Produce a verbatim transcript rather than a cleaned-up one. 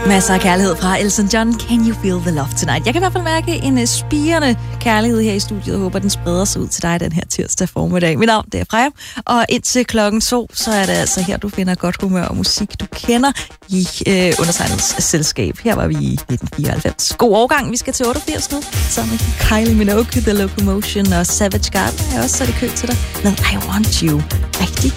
Masser af kærlighed fra Elton John. Can you feel the love tonight? Jeg kan i hvert fald mærke en spirende kærlighed her i studiet. Jeg håber, den spreder sig ud til dig den her tirsdag formiddag. Mit navn, det er Freja. Og indtil klokken to, så er det altså her, du finder godt humør og musik, du kender i øh, undertegnets selskab. Her var vi i nitten fireoghalvfems. God årgang. Vi skal til otteogfirs nu. Sammen med Kylie Minogue, The Locomotion og Savage Garden er også sat i kø til dig med I Want You. Rigtig